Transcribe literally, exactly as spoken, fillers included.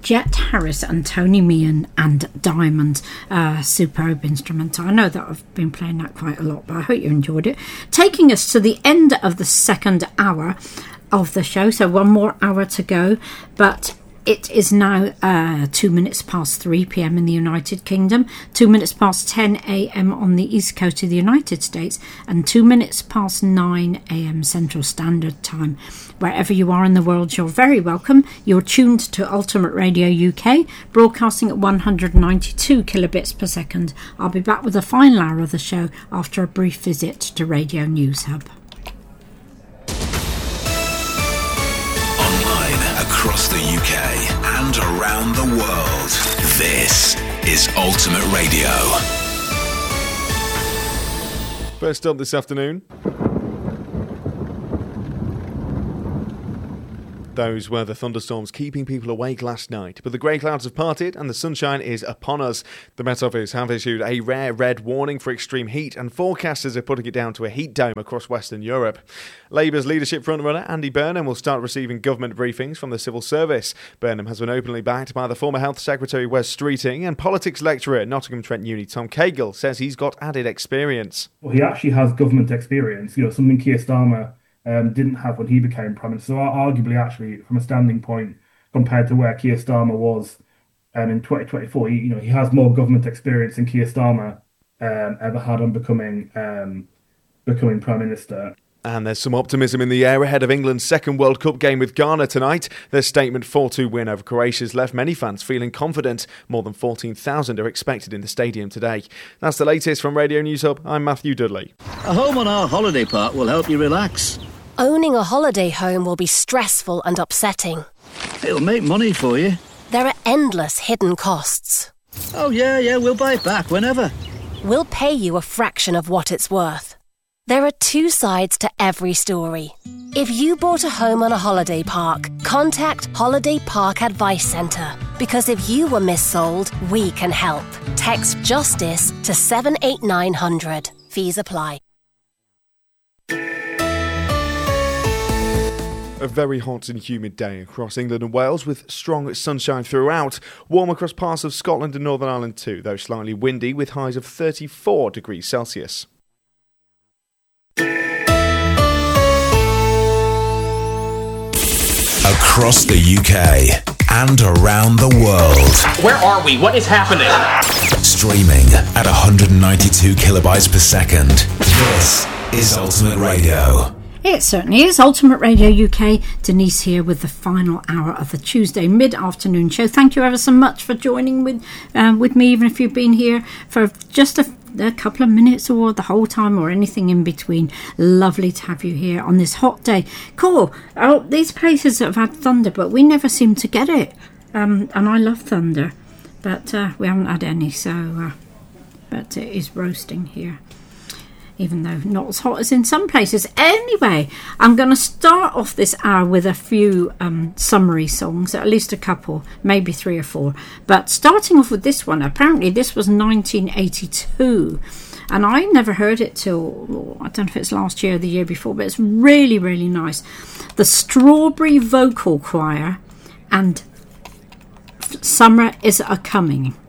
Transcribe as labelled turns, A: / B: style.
A: Jet Harris and Tony Meehan and Diamond. Uh, superb instrumental. I know that I've been playing that quite a lot, but I hope you enjoyed it. Taking us to the end of the second hour of the show, so one more hour to go, but it is now uh, two minutes past three p.m. in the United Kingdom, two minutes past ten a.m. on the east coast of the United States, and two minutes past nine a.m. Central Standard Time. Wherever you are in the world, you're very welcome. You're tuned to Ultimate Radio U K, broadcasting at one hundred ninety-two kilobits per second. I'll be back with the final hour of the show after a brief visit to Radio News Hub.
B: Across the U K and around the world, this is Ultimate Radio.
C: First up this afternoon, those were the thunderstorms keeping people awake last night, but the grey clouds have parted and the sunshine is upon us. The Met Office have issued a rare red warning for extreme heat, and forecasters are putting it down to a heat dome across Western Europe. Labour's leadership frontrunner Andy Burnham will start receiving government briefings from the civil service. Burnham has been openly backed by the former Health Secretary Wes Streeting, and politics lecturer at Nottingham Trent Uni Tom Cagle says he's got added experience.
D: Well, he actually has government experience, you know, something Keir Starmer Um, didn't have when he became Prime Minister. So arguably, actually, from a standing point, compared to where Keir Starmer was um, in twenty twenty-four, he, you know, he has more government experience than Keir Starmer um, ever had on becoming um, becoming Prime Minister.
C: And there's some optimism in the air ahead of England's second World Cup game with Ghana tonight. Their statement four two win over Croatia has left many fans feeling confident. More than fourteen thousand are expected in the stadium today. That's the latest from Radio News Hub. I'm Matthew Dudley.
E: A home on our holiday park will help you relax.
F: Owning a holiday home will be stressful and upsetting.
E: It'll make money for you.
F: There are endless hidden costs.
E: Oh, yeah, yeah, we'll buy it back whenever.
F: We'll pay you a fraction of what it's worth. There are two sides to every story. If you bought a home on a holiday park, contact Holiday Park Advice Centre. Because if you were missold, we can help. Text JUSTICE to seven eight nine hundred. Fees apply.
C: A very hot and humid day across England and Wales with strong sunshine throughout. Warm across parts of Scotland and Northern Ireland too, though slightly windy with highs of thirty-four degrees Celsius.
B: Across the U K and around the world.
G: Where are we? What is happening?
B: Streaming at one hundred ninety-two kilobytes per second. This is Ultimate Radio.
A: It certainly is. Ultimate Radio U K. Denise here with the final hour of the Tuesday mid-afternoon show. Thank you ever so much for joining with um, with me, even if you've been here for just a, a couple of minutes or the whole time or anything in between. Lovely to have you here on this hot day. Cool. Oh, these places have had thunder, but we never seem to get it. Um, and I love thunder, but uh, we haven't had any, so... Uh, but it is roasting here, even though not as hot as in some places. Anyway, I'm going to start off this hour with a few um, summary songs, at least a couple, maybe three or four. But starting off with this one, apparently this was nineteen eighty-two, and I never heard it till, oh, I don't know if it's last year or the year before, but it's really, really nice. The Strawberry Vocal Choir and Summer Is A-Coming.